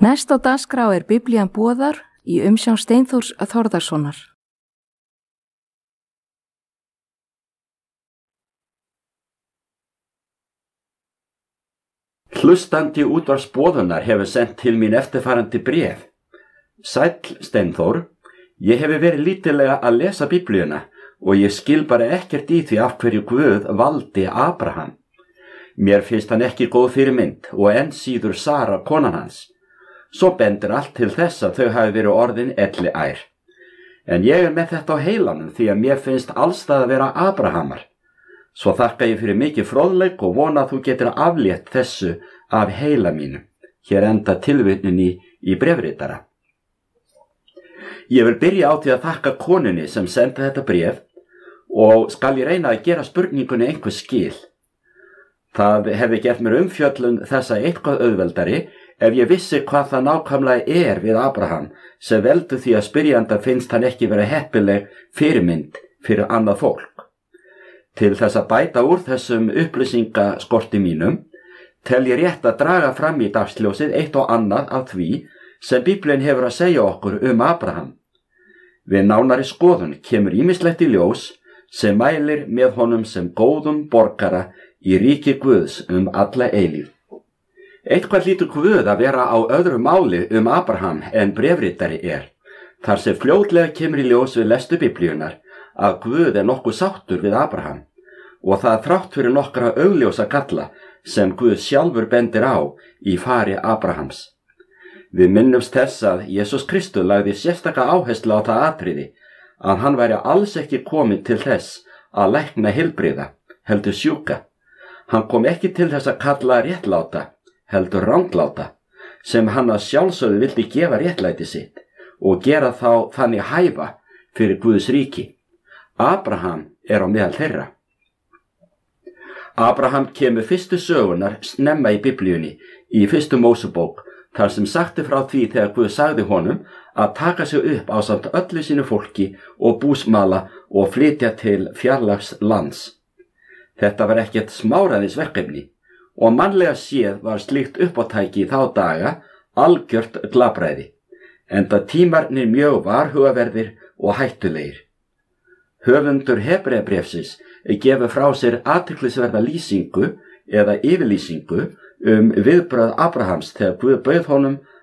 Næst á dagskrá Biblían boðar í umsjón Steinþórs Þórðarsonar. Hlustandi útvarpsboðunar hefur sent til mín eftirfarandi bréf. Sæll Steinþór, ég hefur verið lítillega að lesa Biblíuna og ég skil bara ekkert í því af hverju Guð valdi Abraham. Mér finnst hann ekki góð fyrirmynd og enn síður Sara konan hans. Svo bendir allt til þess að þau hafi verið orðin elliær. En ég með þetta á heilanum því að mér finnst allstað að vera Abrahamar. Svo þakka ég fyrir mikið fróðleik og vona að þú getur aflétt þessu af heila mínum. Hér enda tilvitnun í bréfritara. Ég vil byrja á því að þakka konunni sem sendi þetta bréf og skal ég reyna að gera spurningunni einhver skil. Það hefði gert mér umfjöllun þessa eitthvað auðveldari ef ég vissi hvað það nákvæmlega við Abraham sem veldur því að spyrjanda finnst hann ekki vera heppileg fyrirmynd fyrir annað fólk. Til þess að bæta úr þessum upplýsingaskorti mínum tel ég rétt að draga fram í dagsljósið eitt og annað af því sem Biblían hefur að segja okkur Abraham. Við nánari skoðun kemur ýmislegt í ljós sem mælir með honum sem góðum borgara í ríki Guðs alla eilífð. Eitthvað hlýtur Guð að vera á öðru máli Abraham en bréfritari þar sem fljótlega kemur í ljós við lestu Biblíunar að Guð nokkuð sáttur við Abraham og það þrátt fyrir nokkra augljósa galla sem Guð sjálfur bendir á í fari Abrahams. Við minnumst þess að Jesús Kristur lagði sérstaka áherslu á það atriði að hann væri alls ekki kominn til þess að lækna heilbrigða, heldur sjúka. Hann kom ekki til þess að kalla réttláta, heldur rangláta, sem hann að sjálfsögðu vildi gefa réttlæti sitt og gera þá þannig hæfa fyrir Guðs ríki. Abraham á meðal þeirra. Abraham kemur fyrstu sögunar snemma í Biblíunni í fyrstu Mósebók, þar sem sagti frá því þegar Guð sagði honum að taka sig upp ásamt öllu sínu fólki og búsmala og flytja til fjarlægs lands. Þetta var ekkert smáræðis verkefni og mannlega séð var slíkt uppátæki þá daga algjört glapræði, enda tímarnir mjög varhugaverðir og hættulegir. Höfundur Hebreabréfsins gefur frá sér athyglisverða lýsingu eða yfirlýsingu viðbrögð Abrahams þegar Guð bauð honum